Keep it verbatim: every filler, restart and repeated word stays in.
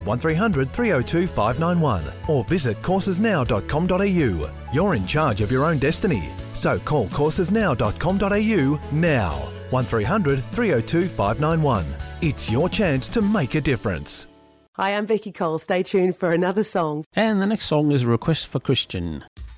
one three hundred, three oh two, five nine one or visit courses now dot com dot a u. You're in charge of your own destiny. So call courses now dot com dot a u now. one three hundred, three oh two, five nine one. It's your chance to make a difference. Hi, I'm Vicky Cole. Stay tuned for another song. And the next song is a request for Christian.